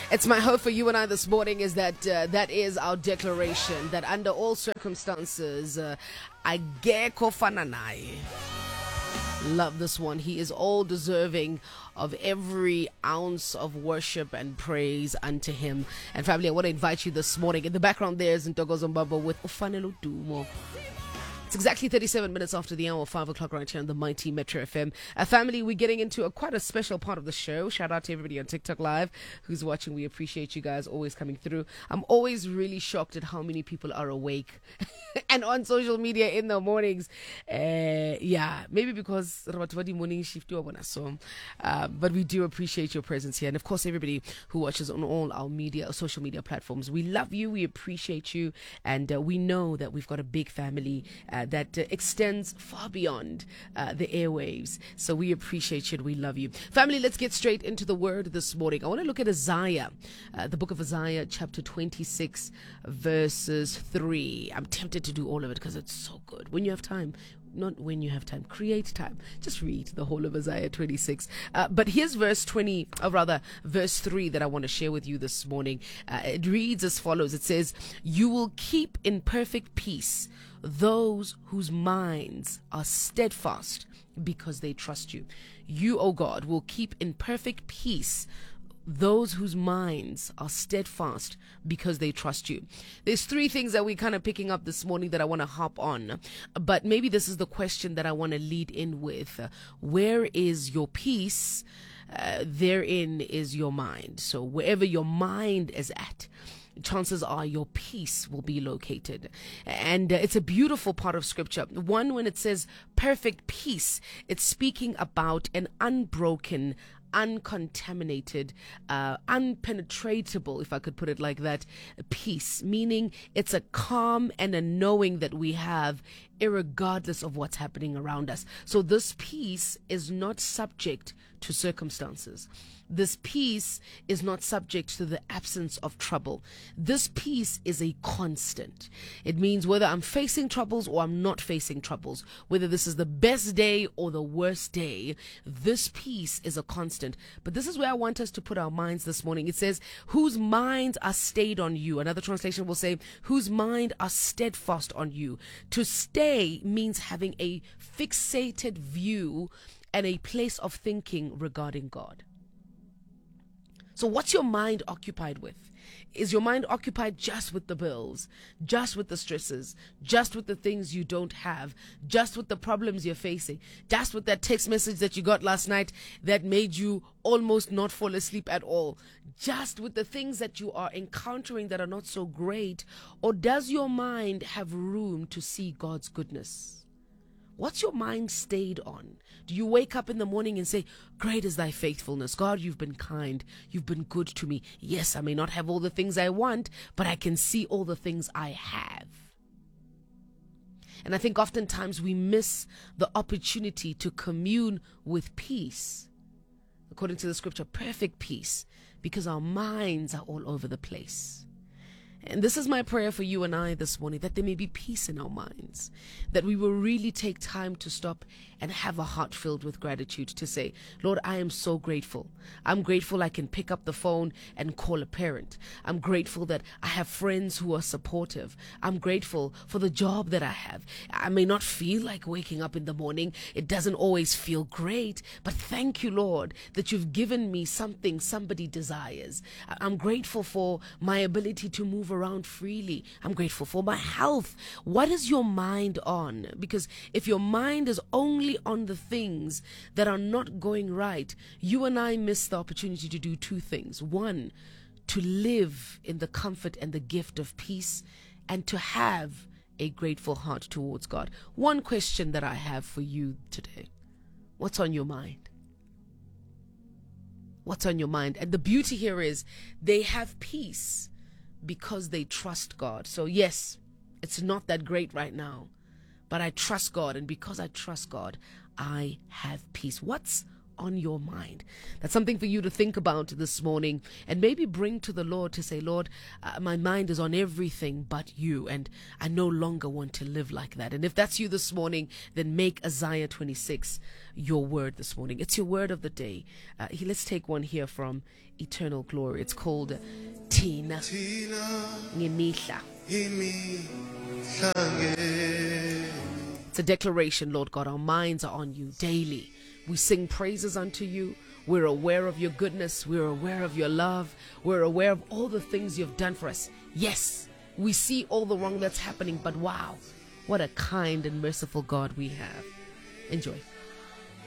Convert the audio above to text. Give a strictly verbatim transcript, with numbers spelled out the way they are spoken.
It's my hope for you and I this morning is that uh, that is our declaration, that under all circumstances, uh, akekho fana naye. Love this one. He is all deserving of every ounce of worship and praise unto him. And family, I want to invite you this morning. In the background there is Ntokozo Mbaba with Ufanele Udumo. It's exactly thirty-seven minutes after the hour, five o'clock right here on the mighty Metro F M. Uh, family, we're getting into a quite a special part of the show. Shout out to everybody on TikTok Live who's watching. We appreciate you guys always coming through. I'm always really shocked at how many people are awake and on social media in the mornings. Uh, yeah, maybe because Rabatwadi morning shift you so. Uh, but we do appreciate your presence here. And of course, everybody who watches on all our media, social media platforms. We love you. We appreciate you. And uh, we know that we've got a big family. Uh, that uh, extends far beyond uh, the airwaves. So we appreciate you and we love you. Family, let's get straight into the word this morning. I want to look at Isaiah, uh, the book of Isaiah, chapter twenty-six, verses three. I'm tempted to do all of it because it's so good. When you have time, not when you have time, create time. Just read the whole of Isaiah twenty-six. Uh, but here's verse twenty, or rather verse three that I want to share with you this morning. Uh, it reads as follows. It says, "You will keep in perfect peace those whose minds are steadfast because they trust you." You, O God, will keep in perfect peace those whose minds are steadfast because they trust you. There's three things that we're kind of picking up this morning that I want to hop on. But maybe this is the question that I want to lead in with. Where is your peace? Uh, therein is your mind. So wherever your mind is at, chances are your peace will be located. And uh, it's a beautiful part of scripture. One, when it says perfect peace, it's speaking about an unbroken, uncontaminated, uh, unpenetratable, if I could put it like that, peace, meaning it's a calm and a knowing that we have irregardless of what's happening around us. So this peace is not subject to circumstances. This peace is not subject to the absence of trouble. This peace is a constant. It means whether I'm facing troubles or I'm not facing troubles, whether this is the best day or the worst day, this peace is a constant. But this is where I want us to put our minds this morning. It says, whose minds are stayed on you. Another translation will say, whose mind are steadfast on you. To stay means having a fixated view and a place of thinking regarding God. So what's your mind occupied with? Is your mind occupied just with the bills, just with the stresses, just with the things you don't have, just with the problems you're facing, just with that text message that you got last night that made you almost not fall asleep at all, just with the things that you are encountering that are not so great? Or does your mind have room to see God's goodness? What's your mind stayed on? Do you wake up in the morning and say, great is thy faithfulness. God, you've been kind. You've been good to me. Yes, I may not have all the things I want, but I can see all the things I have. And I think oftentimes we miss the opportunity to commune with peace, according to the scripture, perfect peace, because our minds are all over the place. And this is my prayer for you and I this morning, that there may be peace in our minds, that we will really take time to stop and have a heart filled with gratitude to say, Lord, I am so grateful. I'm grateful I can pick up the phone and call a parent. I'm grateful that I have friends who are supportive. I'm grateful for the job that I have. I may not feel like waking up in the morning. It doesn't always feel great, but thank you, Lord, that you've given me something somebody desires. I'm grateful for my ability to move around freely. I'm grateful for my health. What is your mind on? Because if your mind is only on the things that are not going right, you and I miss the opportunity to do two things. One, to live in the comfort and the gift of peace, and to have a grateful heart towards God. One question that I have for you today: what's on your mind? What's on your mind? And the beauty here is they have peace because they trust God. So yes, it's not that great right now, but I trust God, and because I trust God, I have peace. What's on your mind. That's something for you to think about this morning and maybe bring to the Lord to say, Lord, uh, my mind is on everything but you, and I no longer want to live like that. And if that's you this morning, then make Isaiah twenty-six your word this morning. It's your word of the day. Uh, let's take one here from Eternal Glory. It's called Tina Ngemihla. It's a declaration, Lord God. Our minds are on you daily. We sing praises unto you. We're aware of your goodness. We're aware of your love. We're aware of all the things you've done for us. Yes, we see all the wrong that's happening, but wow, what a kind and merciful God we have. Enjoy.